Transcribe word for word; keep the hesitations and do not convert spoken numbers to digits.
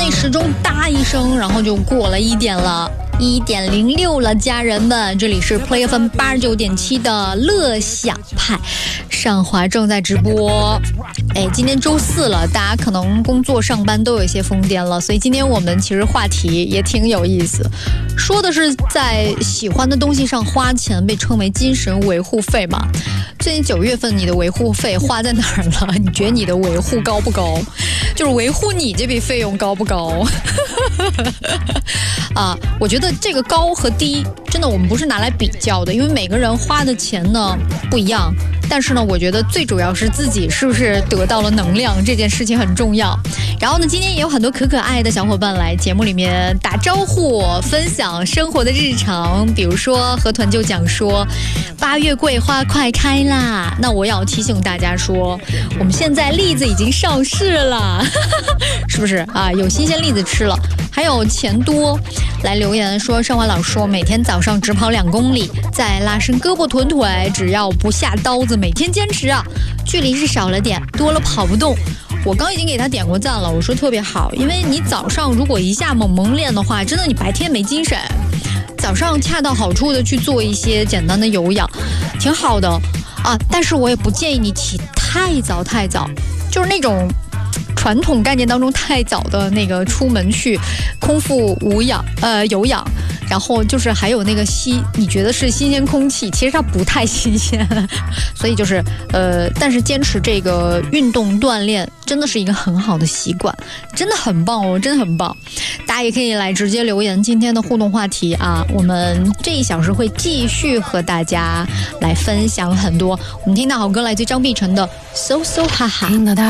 内时钟哒一声，然后就过了一点了。一点零六了，家人们，这里是 Play F M 八十九点七的乐享派，尚华正在直播。哎，今天周四了，大家可能工作上班都有一些疯癫了，所以今天我们其实话题也挺有意思，说的是在喜欢的东西上花钱被称为精神维护费嘛。最近九月份你的维护费花在哪儿了？你觉得你的维护高不高？就是维护你这笔费用高不高？啊，我觉得这个高和低真的我们不是拿来比较的，因为每个人花的钱呢不一样，但是呢我觉得最主要是自己是不是得到了能量，这件事情很重要。然后呢今天也有很多可可爱的小伙伴来节目里面打招呼，分享生活的日常，比如说河豚就讲说八月桂花快开啦，那我要提醒大家说我们现在栗子已经上市了是不是啊？有新鲜栗子吃了。还有钱多来留言说，尚华老说每天早上只跑两公里，再拉伸胳膊臀腿，只要不下刀子，每天坚持啊。距离是少了点，多了跑不动。我刚已经给他点过赞了，我说特别好，因为你早上如果一下猛猛练的话，真的你白天没精神。早上恰到好处的去做一些简单的有氧，挺好的啊。但是我也不建议你起太早太早，就是那种传统概念当中太早的那个出门去空腹无氧呃有氧，然后就是还有那个吸你觉得是新鲜空气，其实它不太新鲜所以就是呃但是坚持这个运动锻炼真的是一个很好的习惯，真的很棒哦，真的很棒。大家也可以来直接留言今天的互动话题啊，我们这一小时会继续和大家来分享很多。我们听到好歌来自张碧晨的 So So 哈哈。